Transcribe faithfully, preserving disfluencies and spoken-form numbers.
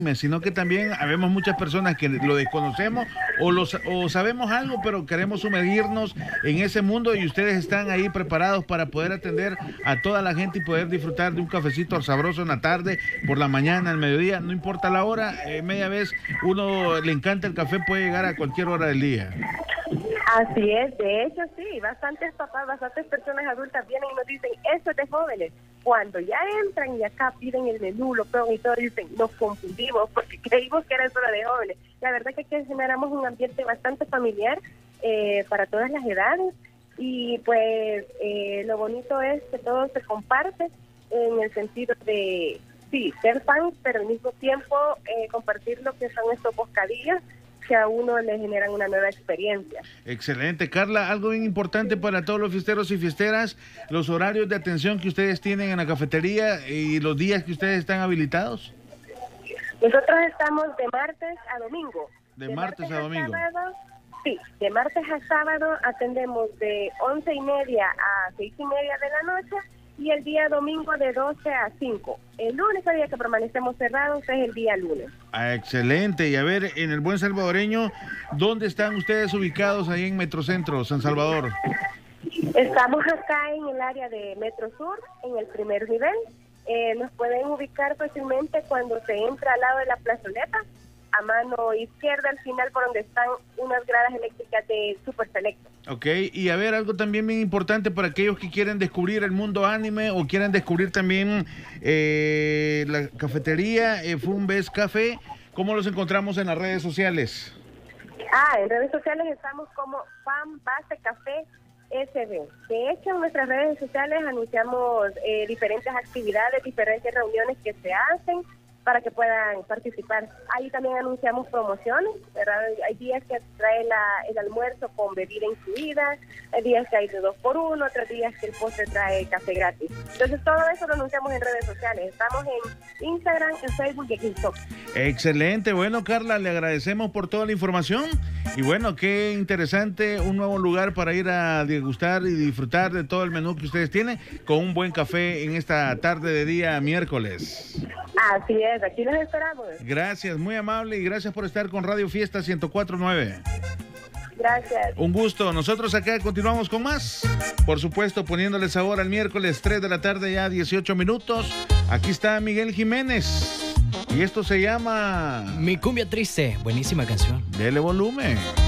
sino que también habemos muchas personas que lo desconocemos o, los, o sabemos algo, pero queremos sumergirnos en ese mundo y ustedes están ahí preparados para poder atender a toda la gente y poder disfrutar de un cafecito sabroso en la tarde, por la mañana, al mediodía, no importa la hora, eh, media vez uno le encanta el café, puede llegar a cualquier hora del día. Así es, de hecho sí, bastantes papás, bastantes personas adultas vienen y nos dicen, eso es de jóvenes. Cuando ya entran y acá piden el menú, lo prueban y todo, dicen, nos confundimos porque creímos que era solo de jóvenes. La verdad que aquí generamos un ambiente bastante familiar eh, para todas las edades y pues eh, lo bonito es que todo se comparte en el sentido de, sí, ser fans, pero al mismo tiempo eh, compartir lo que son estos bocadillos que a uno le generan una nueva experiencia. Excelente. Carla, algo bien importante para todos los fiesteros y fiesteras, los horarios de atención que ustedes tienen en la cafetería y los días que ustedes están habilitados. Nosotros estamos de martes a domingo. De, de martes, martes a domingo. A sábado, sí, de martes a sábado atendemos de once y media a seis y media de la noche y el día domingo de doce a cinco. El único día que permanecemos cerrados es el día lunes. Ah, excelente. Y a ver, en el buen salvadoreño, ¿dónde están ustedes ubicados ahí en Metrocentro, San Salvador? Estamos acá en el área de Metro Sur, en el primer nivel. Eh, nos pueden ubicar fácilmente cuando se entra al lado de la plazoleta, a mano izquierda, al final por donde están unas gradas eléctricas de Super Selecto. Ok, y a ver, algo también bien importante para aquellos que quieren descubrir el mundo anime o quieren descubrir también eh, la cafetería eh, Fumbes Café, ¿cómo los encontramos en las redes sociales? Ah, en redes sociales estamos como Fan Base Café S B. De hecho, en nuestras redes sociales anunciamos eh, diferentes actividades, diferentes reuniones que se hacen para que puedan participar. Ahí también anunciamos promociones, ¿verdad? Hay días que trae la, el almuerzo con bebida incluida, hay días que hay de dos por uno, otros días que el postre trae café gratis. Entonces todo eso lo anunciamos en redes sociales. Estamos en Instagram, en Facebook y en TikTok. Excelente. Bueno, Carla, le agradecemos por toda la información y bueno, qué interesante, un nuevo lugar para ir a degustar y disfrutar de todo el menú que ustedes tienen con un buen café en esta tarde de día miércoles. Así es, aquí los esperamos. Gracias, muy amable y gracias por estar con Radio Fiesta ciento cuatro punto nueve. Gracias. Un gusto. Nosotros acá continuamos con más. Por supuesto, poniéndoles ahora el miércoles tres de la tarde, ya dieciocho minutos. Aquí está Miguel Jiménez. Y esto se llama... Mi cumbia triste. Buenísima canción. Dele volumen.